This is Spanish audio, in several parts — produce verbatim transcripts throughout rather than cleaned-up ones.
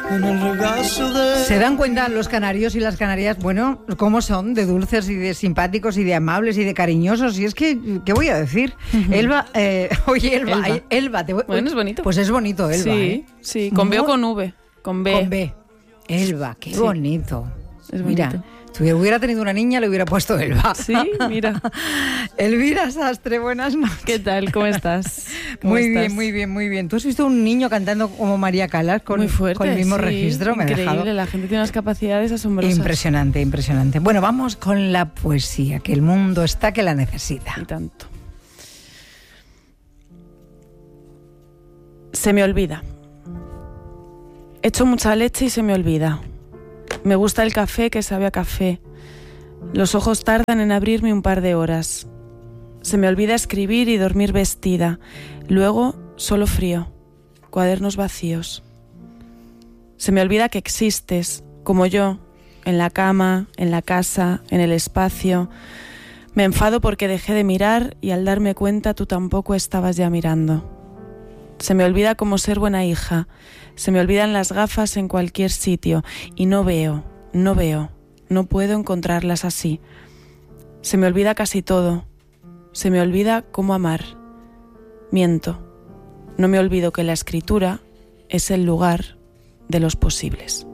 en el regazo de... ¿Se dan cuenta los canarios y las canarias, bueno, cómo son de dulces y de simpáticos y de amables y de cariñosos? Y es que, ¿qué voy a decir? Uh-huh. Elba, eh, oye, Elba, Elba, Elba te voy, bueno, es bonito. Pues es bonito, Elba, sí, ¿eh? Sí, con B o con V, con B. Con B. Elba, qué sí. bonito. Es bonito. Mira, si hubiera tenido una niña, le hubiera puesto Elba. Sí, mira. Elvira Sastre, buenas noches. ¿Qué tal? ¿Cómo estás? ¿Cómo muy estás? bien, muy bien, muy bien. ¿Tú has visto un niño cantando como María Callas con, muy fuerte, con el mismo sí, registro? Me increíble, ha dejado... la gente tiene unas capacidades asombrosas. Impresionante, impresionante. Bueno, vamos con la poesía, que el mundo está que la necesita. Y tanto. Se me olvida. Echo mucha leche y se me olvida. Me gusta el café que sabe a café. Los ojos tardan en abrirme un par de horas. Se me olvida escribir y dormir vestida. Luego, solo frío. Cuadernos vacíos. Se me olvida que existes, como yo, en la cama, en la casa, en el espacio. Me enfado porque dejé de mirar y al darme cuenta tú tampoco estabas ya mirando. Se me olvida cómo ser buena hija. Se me olvidan las gafas en cualquier sitio y no veo, no veo, no puedo encontrarlas así. Se me olvida casi todo. Se me olvida cómo amar. Miento. No me olvido que la escritura es el lugar de los posibles.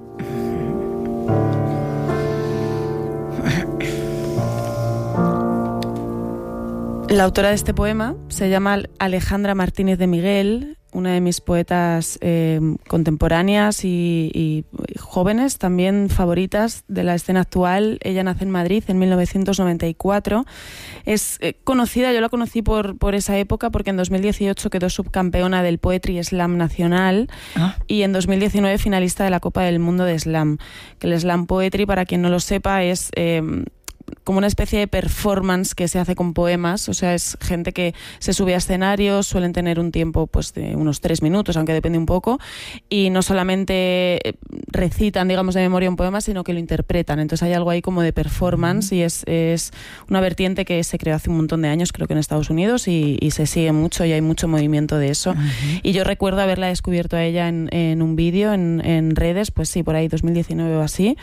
La autora de este poema se llama Alejandra Martínez de Miguel, una de mis poetas eh, contemporáneas y, y jóvenes, también favoritas de la escena actual. Ella nace en Madrid en mil novecientos noventa y cuatro. Es eh, conocida, yo la conocí por, por esa época porque en dos mil dieciocho quedó subcampeona del Poetry Slam Nacional ¿Ah? y en dos mil diecinueve finalista de la Copa del Mundo de Slam. Que el Slam Poetry, para quien no lo sepa, es... Eh, como una especie de performance que se hace con poemas, o sea, es gente que se sube a escenarios, suelen tener un tiempo pues de unos tres minutos, aunque depende un poco, y no solamente recitan, digamos, de memoria un poema, sino que lo interpretan. Entonces hay algo ahí como de performance, uh-huh. y es, es una vertiente que se creó hace un montón de años, creo que en Estados Unidos, y, y se sigue mucho y hay mucho movimiento de eso. Uh-huh. Y yo recuerdo haberla descubierto a ella en, en un vídeo en, en redes, pues sí, por ahí dos mil diecinueve o así.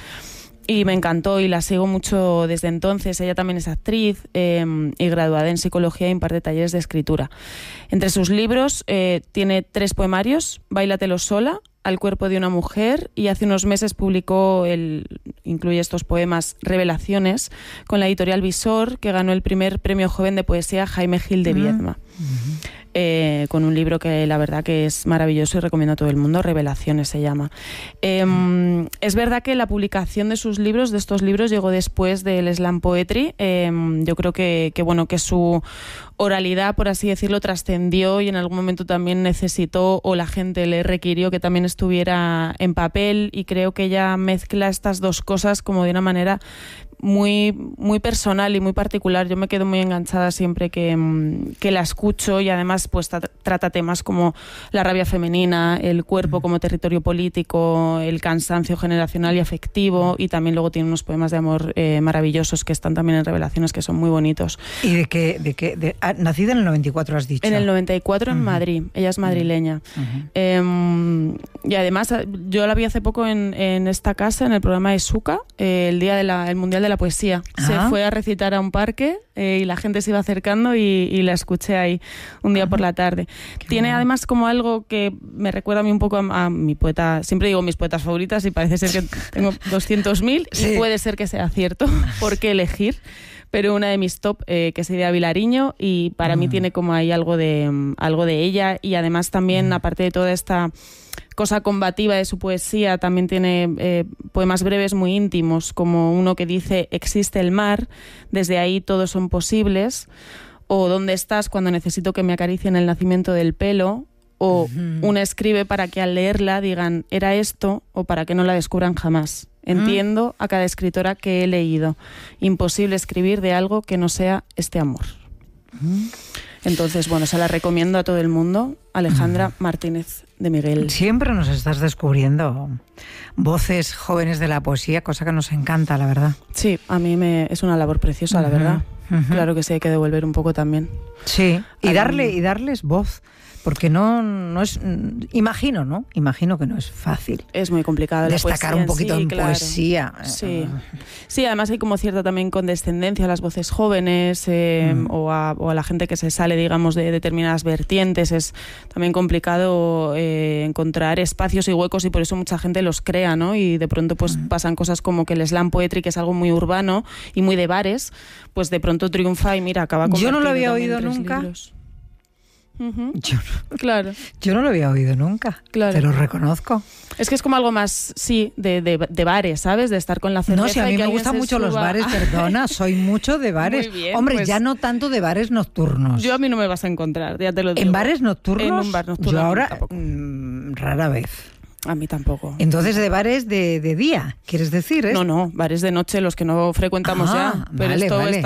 Y me encantó y la sigo mucho desde entonces. Ella también es actriz eh, y graduada en psicología y imparte talleres de escritura. Entre sus libros eh, tiene tres poemarios: Báilatelo sola, Al cuerpo de una mujer, y hace unos meses publicó, el, incluye estos poemas, Revelaciones, con la editorial Visor, que ganó el primer premio joven de poesía Jaime Gil de Viedma. Uh-huh. Eh, con un libro que la verdad que es maravilloso y recomiendo a todo el mundo, Revelaciones se llama. Eh, mm. Es verdad que la publicación de sus libros, de estos libros, llegó después del Slam Poetry. Eh, yo creo que, que, bueno, que su oralidad, por así decirlo, trascendió y en algún momento también necesitó, o la gente le requirió, que también estuviera en papel, y creo que ella mezcla estas dos cosas como de una manera muy, muy personal y muy particular. Yo me quedo muy enganchada siempre que, que la escucho, y además pues tra- trata temas como la rabia femenina, el cuerpo como territorio político, el cansancio generacional y afectivo, y también luego tiene unos poemas de amor eh, maravillosos que están también en Revelaciones, que son muy bonitos. ¿Y de qué? De qué de, ah, nacida en el noventa y cuatro, has dicho? En el noventa y cuatro, uh-huh. en Madrid. Ella es madrileña. Uh-huh. Eh, y además yo la vi hace poco en, en esta casa, en el programa de Suca, eh, el día del Mundial de la Poesía. Uh-huh. Se fue a recitar a un parque eh, y la gente se iba acercando y, y la escuché ahí un día uh-huh. por la tarde. Qué Tiene bueno. Además como algo que me recuerda a mí un poco a, a mi poeta, siempre digo mis poetas favoritas y parece ser que tengo doscientos mil sí. y puede ser que sea cierto, ¿por qué elegir? Pero una de mis top, eh, que es Idea Vilariño, y para uh-huh. mí tiene como ahí algo de, um, algo de ella, y además también, uh-huh. aparte de toda esta cosa combativa de su poesía, también tiene eh, poemas breves muy íntimos, como uno que dice: existe el mar, desde ahí todos son posibles, o ¿dónde estás cuando necesito que me acaricien el nacimiento del pelo? O uh-huh. una escribe para que al leerla digan: era esto, o para que no la descubran jamás. Entiendo a cada escritora que he leído. Imposible escribir de algo que no sea este amor. Uh-huh. Entonces, bueno, se la recomiendo a todo el mundo. Alejandra uh-huh. Martínez de Miguel. Siempre nos estás descubriendo voces jóvenes de la poesía, cosa que nos encanta, la verdad. Sí, a mí me es una labor preciosa, uh-huh. la verdad. Uh-huh. Claro que sí, hay que devolver un poco también. Sí, y, darle, y darles voz. Porque no, no es... Imagino, ¿no? Imagino que no es fácil. Es muy complicado. Destacar un poquito sí, en claro. poesía. Sí. Sí, además hay como cierta también condescendencia a las voces jóvenes eh, mm. o, a, o a la gente que se sale, digamos, de determinadas vertientes. Es también complicado eh, encontrar espacios y huecos y por eso mucha gente los crea, ¿no? Y de pronto pues mm. pasan cosas como que el slam poetry, que es algo muy urbano y muy de bares, pues de pronto triunfa y mira, acaba con... Yo no lo había oído nunca. Uh-huh. Yo, no, claro. yo no lo había oído nunca, claro. Te lo reconozco. Es que es como algo más, sí, de, de, de bares, ¿sabes? De estar con la cerveza. No, si a mí me gustan mucho suba. los bares, perdona, soy mucho de bares. Muy bien, Hombre, pues, ya no tanto de bares nocturnos. Yo a mí no me vas a encontrar, ya te lo digo. ¿En bares nocturnos? En un bar nocturno. Yo ahora, mmm, rara vez. A mí tampoco. Entonces, de bares de, de día, ¿quieres decir? ¿eh? No, no, bares de noche, los que no frecuentamos ah, ya. Pero vale, esto vale. está